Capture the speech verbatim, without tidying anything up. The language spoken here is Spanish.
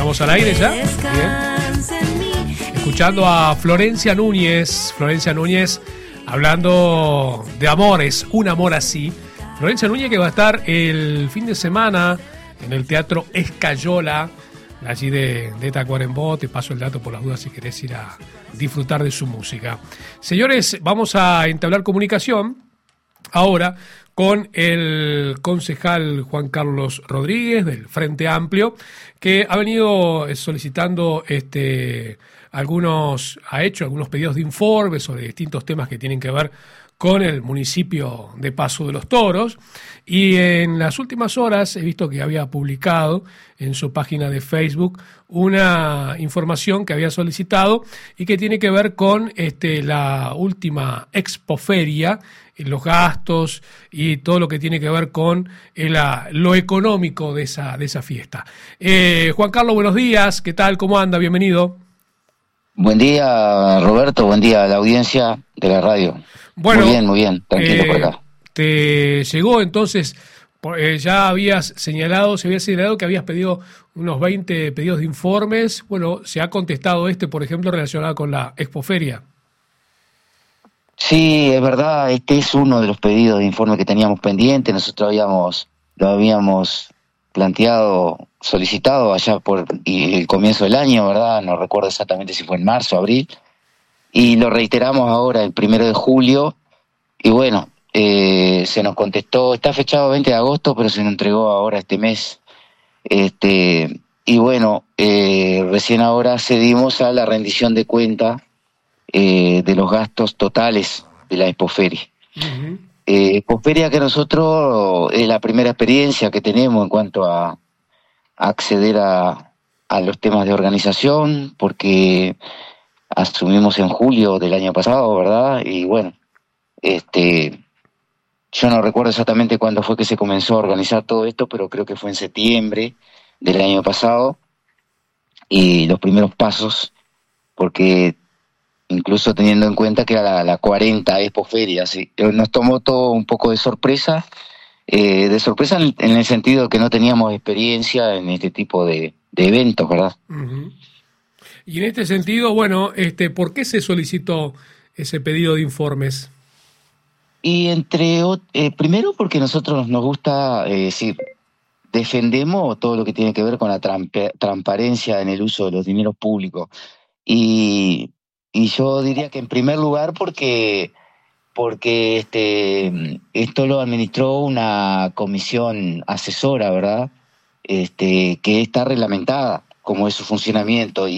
Estamos al aire ya. Bien. Escuchando a Florencia Núñez. Florencia Núñez hablando de amores, un amor así. Florencia Núñez que va a estar el fin de semana en el Teatro Escayola, allí de, de Tacuarembó. Te paso el dato por las dudas si querés ir a disfrutar de su música. Señores, vamos a entablar comunicación ahora con el concejal Juan Carlos Rodríguez del Frente Amplio, que ha venido solicitando este, algunos, ha hecho algunos pedidos de informes sobre distintos temas que tienen que ver con el municipio de Paso de los Toros, y en las últimas horas he visto que había publicado en su página de Facebook una información que había solicitado y que tiene que ver con este, la última expoferia, los gastos y todo lo que tiene que ver con el, lo económico de esa, de esa fiesta. Eh, Juan Carlos, buenos días, ¿qué tal? ¿Cómo anda? Bienvenido. Buen día, Roberto, buen día a la audiencia de la radio. Bueno, muy bien, muy bien, tranquilo eh, por acá. Te llegó entonces, eh, ya habías señalado, se había señalado que habías pedido unos veinte pedidos de informes. Bueno, ¿se ha contestado este, por ejemplo, relacionado con la expoferia? Sí, es verdad, este es uno de los pedidos de informe que teníamos pendiente. Nosotros habíamos, lo habíamos planteado, solicitado allá por el comienzo del año, ¿verdad? No recuerdo exactamente si fue en marzo o abril. Y lo reiteramos ahora el primero de julio, y bueno, eh, se nos contestó, está fechado veinte de agosto, pero se nos entregó ahora este mes. Este, y bueno, eh, recién ahora cedimos a la rendición de cuenta eh, de los gastos totales de la expoferia. Uh-huh. Eh, expoferia que nosotros es la primera experiencia que tenemos en cuanto a, a acceder a, a los temas de organización, porque asumimos en julio del año pasado, ¿verdad? Y bueno, este, yo no recuerdo exactamente cuándo fue que se comenzó a organizar todo esto, pero creo que fue en septiembre del año pasado, y los primeros pasos, porque incluso teniendo en cuenta que era la, la cuarenta expoferia, ¿sí? Nos tomó todo un poco de sorpresa, eh, de sorpresa en, en el sentido que no teníamos experiencia en este tipo de, de eventos, ¿verdad? Uh-huh. Y en este sentido, bueno, este, ¿por qué se solicitó ese pedido de informes? Y entre, eh, primero porque nosotros nos gusta, eh, decir, defendemos todo lo que tiene que ver con la trampa, transparencia en el uso de los dineros públicos. Y, y yo diría que en primer lugar porque, porque este, esto lo administró una comisión asesora, ¿verdad? Este, que está reglamentada como es su funcionamiento. Y